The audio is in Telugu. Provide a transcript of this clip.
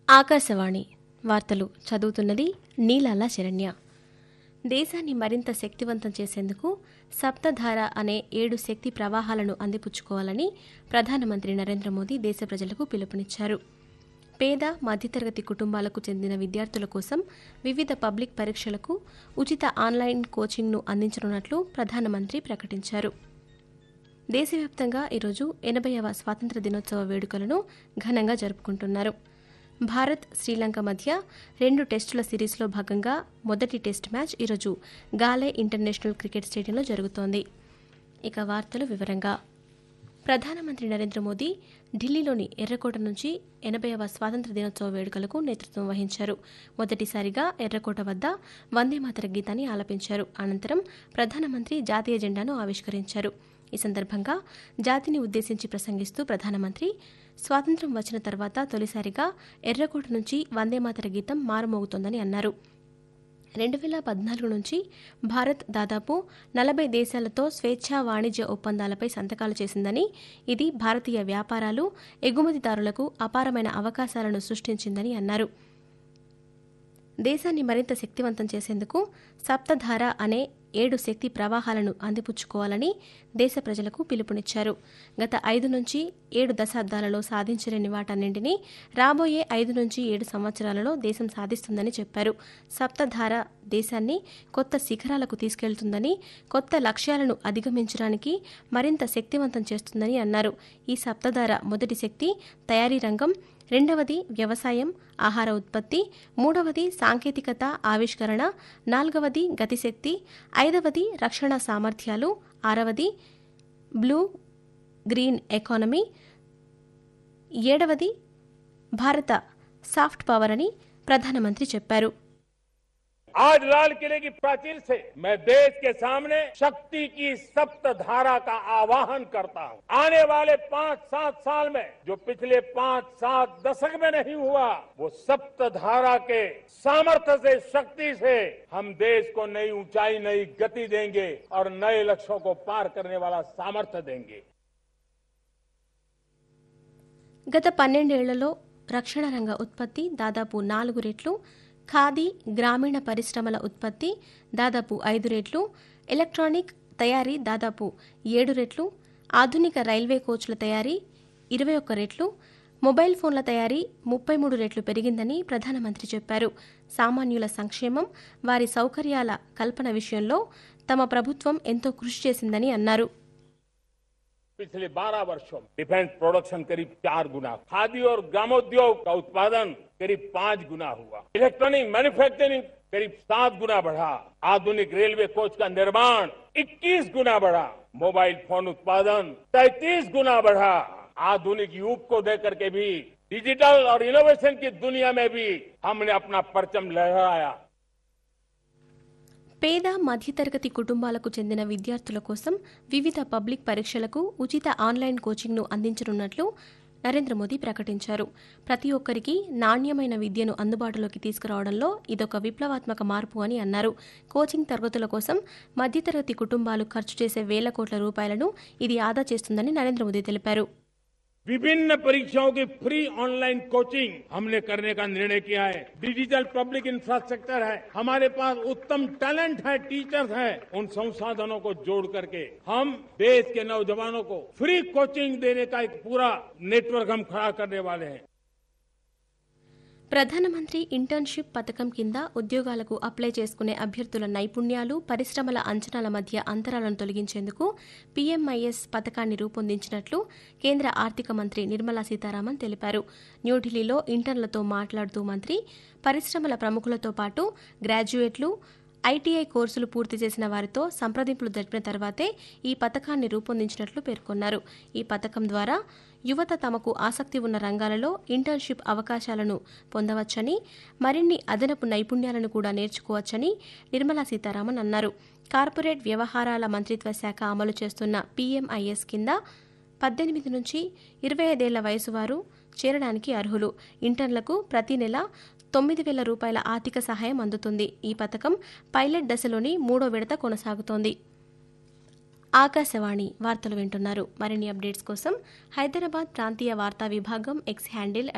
ఆకాశవాణి వార్తలు చదువుతున్నది నీలాల శరణ్య. దేశాన్ని మరింత శక్తివంతం చేసేందుకు సప్తధార అనే 7 శక్తి ప్రవాహాలను అందిపుచ్చుకోవాలని ప్రధానమంత్రి నరేంద్ర మోదీ దేశ ప్రజలకు పిలుపునిచ్చారు. పేద మధ్యతరగతి కుటుంబాలకు చెందిన విద్యార్థుల కోసం వివిధ పబ్లిక్ పరీక్షలకు ఉచిత ఆన్లైన్ కోచింగ్ను అందించనున్నట్లు ప్రధానమంత్రి ప్రకటించారు. దేశవ్యాప్తంగా ఈరోజు 80వ స్వాతంత్ర్య దినోత్సవ వేడుకలను ఘనంగా జరుపుకుంటున్నారు. భారత్ శ్రీలంక మధ్య 2 టెస్టుల సిరీస్లో భాగంగా మొదటి టెస్ట్ మ్యాచ్ ఈరోజు గాలే ఇంటర్నేషనల్ క్రికెట్ స్టేడియంలో జరుగుతోంది. ఇక వార్తలు వివరంగా. ప్రధానమంత్రి నరేంద్ర మోదీ ఢిల్లీలోని ఎర్రకోట నుంచి 80వ స్వాతంత్ర్య దినోత్సవ వేడుకలకు నేతృత్వం వహించారు. మొదటిసారిగా ఎర్రకోట వద్ద వందేమాతర గీతాన్ని ఆలపించారు. అనంతరం ప్రధానమంత్రి జాతీయ జెండాను ఆవిష్కరించారు. ఈ సందర్భంగా జాతిని ఉద్దేశించి ప్రసంగిస్తూ ప్రధానమంత్రి స్వాతంత్ర్యం వచ్చిన తర్వాత తొలిసారిగా ఎర్రకోట నుంచి వందేమాతర గీతం మారుమోగుతోందని అన్నారు. 2014 నుంచి భారత్ దాదాపు 40 దేశాలతో స్వేచ్ఛా వాణిజ్య ఒప్పందాలపై సంతకాలు చేసిందని, ఇది భారతీయ వ్యాపారాలు, ఎగుమతిదారులకు అపారమైన అవకాశాలను సృష్టించిందని అన్నారు. దేశాన్ని మరింత శక్తివంతం చేసేందుకు సప్తధార అనే 7 శక్తి ప్రవాహాలను అందిపుచ్చుకోవాలని దేశ ప్రజలకు పిలుపునిచ్చారు. గత 5 నుంచి 7 దశాబ్దాలలో సాధించలేని వాటన్నింటినీ రాబోయే 5 నుంచి 7 సంవత్సరాలలో దేశం సాధిస్తుందని చెప్పారు. సప్తధార దేశాన్ని కొత్త శిఖరాలకు తీసుకెళ్తుందని, కొత్త లక్ష్యాలను అధిగమించడానికి మరింత శక్తివంతం చేస్తుందని అన్నారు. ఈ సప్తధార మొదటి శక్తి తయారీ రంగం, 2వది వ్యవసాయం, ఆహార ఉత్పత్తి, 3వది సాంకేతికత ఆవిష్కరణ, 4వది గతిశక్తి, 5వది రక్షణ సామర్థ్యాలు, 6వది బ్లూ గ్రీన్ ఎకానమీ, 7వది భారత సాఫ్ట్ పవర్ అని ప్రధానమంత్రి చెప్పారు. आज लाल किले की प्राचीर से मैं देश के सामने शक्ति की सप्तधारा का आह्वान करता हूं। आने वाले 5-7 साल में जो पिछले 5-7 दशक में नहीं हुआ, वो सप्तधारा के सामर्थ्य से, शक्ति से हम देश को नई ऊंचाई, नई गति देंगे और नए लक्ष्यों को पार करने वाला सामर्थ्य देंगे. గత 12 ఏళ్లలో రక్షణ రంగ ఉత్పత్తి దాదాపు 4 రెట్లు, ఖాదీ గ్రామీణ పరిశ్రమల ఉత్పత్తి దాదాపు 5 రెట్లు, ఎలక్ట్రానిక్ తయారీ దాదాపు 7 రెట్లు, ఆధునిక రైల్వే కోచ్ల తయారీ 21 రెట్లు, మొబైల్ ఫోన్ల తయారీ 33 రెట్లు పెరిగిందని ప్రధానమంత్రి చెప్పారు. సామాన్యుల సంక్షేమం, వారి సౌకర్యాల కల్పన విషయంలో తమ ప్రభుత్వం ఎంతో కృషి చేసిందని అన్నారు. पिछले 12 वर्षों में डिफेंस प्रोडक्शन करीब 4 गुना, खादी और ग्रामोद्योग का उत्पादन करीब 5 गुना हुआ, इलेक्ट्रॉनिक मैन्युफैक्चरिंग करीब 7 गुना बढ़ा, आधुनिक रेलवे कोच का निर्माण 21 गुना बढ़ा, मोबाइल फोन उत्पादन 33 गुना बढ़ा. आधुनिक युग को देकर के भी डिजिटल और इनोवेशन की दुनिया में भी हमने अपना परचम लहराया. పేద మధ్యతరగతి కుటుంబాలకు చెందిన విద్యార్థుల కోసం వివిధ పబ్లిక్ పరీక్షలకు ఉచిత ఆన్లైన్ కోచింగ్ను అందించనున్నట్లు నరేంద్ర మోదీ ప్రకటించారు. ప్రతి ఒక్కరికి నాణ్యమైన విద్యను అందుబాటులోకి తీసుకురావడంలో ఇదొక విప్లవాత్మక మార్పు అని అన్నారు. కోచింగ్ తరగతుల కోసం మధ్యతరగతి కుటుంబాలు ఖర్చు చేసే వేల కోట్ల రూపాయలను ఇది ఆదా చేస్తుందని నరేంద్ర మోదీ తెలిపారు. विभिन्न परीक्षाओं की फ्री ऑनलाइन कोचिंग हमने करने का निर्णय किया है. डिजिटल पब्लिक इंफ्रास्ट्रक्चर है, हमारे पास उत्तम टैलेंट है, टीचर्स हैं. उन संसाधनों को जोड़ करके हम देश के नौजवानों को फ्री कोचिंग देने का एक पूरा नेटवर्क हम खड़ा करने वाले हैं. ప్రధానమంత్రి ఇంటర్న్షిప్ పథకం కింద ఉద్యోగాలకు అప్లై చేసుకునే అభ్యర్థుల నైపుణ్యాలు, పరిశ్రమల అంచనాల మధ్య అంతరాలను తొలగించేందుకు పీఎంఐఎస్ పథకాన్ని రూపొందించినట్లు కేంద్ర ఆర్థిక మంత్రి నిర్మలా సీతారామన్ తెలిపారు. న్యూఢిల్లీలో ఇంటర్న్లతో మాట్లాడుతూ మంత్రి పరిశ్రమల ప్రముఖులతో పాటు గ్రాడ్యుయేట్లు, ఐటీఐ కోర్సులు పూర్తి చేసిన వారితో సంప్రదింపులు జరిపిన తర్వాతే ఈ పథకాన్ని రూపొందించినట్లు పేర్కొన్నారు. ఈ పథకం ద్వారా యువత తమకు ఆసక్తి ఉన్న రంగాలలో ఇంటర్న్షిప్ అవకాశాలను పొందవచ్చని, మరిన్ని అదనపు నైపుణ్యాలను కూడా నేర్చుకోవచ్చని నిర్మలా సీతారామన్ అన్నారు. కార్పొరేట్ వ్యవహారాల మంత్రిత్వ శాఖ అమలు చేస్తున్న పీఎంఐఎస్ కింద 18 నుంచి 25 ఏళ్ల వయసు వారు చేరడానికి అర్హులు. ఇంటర్న్లకు ప్రతి నెల 9,000 రూపాయల ఆర్థిక సహాయం అందుతుంది. ఈ పథకం పైలట్ దశలోని 3వ విడత కొనసాగుతోంది. ఆకాశవాణి వార్తలు వింటున్నారు. మరిన్ని అప్డేట్స్ కోసం హైదరాబాద్ ప్రాంతీయ వార్తా విభాగం ఎక్స్ హ్యాండిల్